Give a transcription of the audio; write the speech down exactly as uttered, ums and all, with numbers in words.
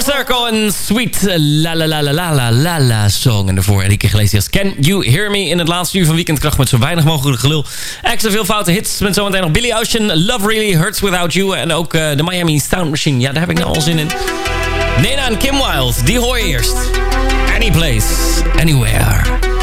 Circle en Sweet La La La La La La La La Song. En daarvoor Enrique Iglesias, Can You Hear Me? In het laatste uur van Weekendkracht met zo weinig mogelijk gelul. Extra veel foute hits met zometeen nog Billy Ocean, Love Really Hurts Without You. En ook uh, de Miami Sound Machine. Ja, daar heb ik nou al zin in. Nena en Kim Wilde, die hoor je eerst. Any Place, Anywhere.